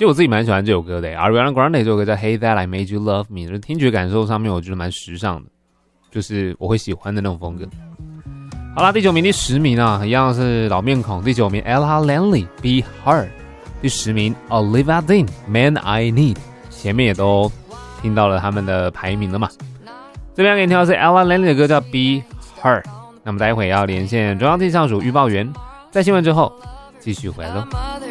实我自己蛮喜欢这首歌的 Ariana Grande 这首歌叫 Hey That I Made You Love Me， 就是听觉感受上面我觉得蛮时尚的，就是我会喜欢的那种风格。好啦，第9名第10名啊，一样是老面孔。第9名 Ella Langley Be Her， 第10名 Olivia Dean Man I Need， 前面也都听到了他们的排名了嘛。这边要给你听到的是 Ella Langley 的歌叫 Be Her。那么待会要连线中央气象署预报员，在新闻之后继续回来喽。